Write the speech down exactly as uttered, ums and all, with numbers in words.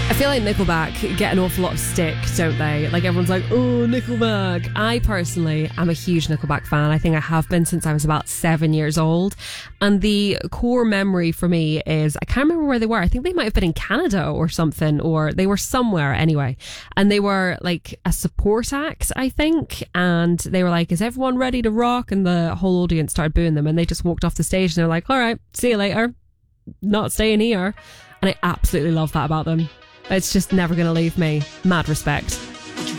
I feel like Nickelback get an awful lot of stick, don't they? Like, everyone's like, oh, Nickelback. I personally am a huge Nickelback fan. I think I have been since I was about seven years old. And the core memory for me is, I can't remember where they were. I think they might have been in Canada or something, or they were somewhere anyway. And they were like a support act, I think. And they were like, is everyone ready to rock? And the whole audience started booing them. And they just walked off the stage and they're like, all right, see you later. Not staying here. And I absolutely love that about them. It's just never going to leave me. Mad respect.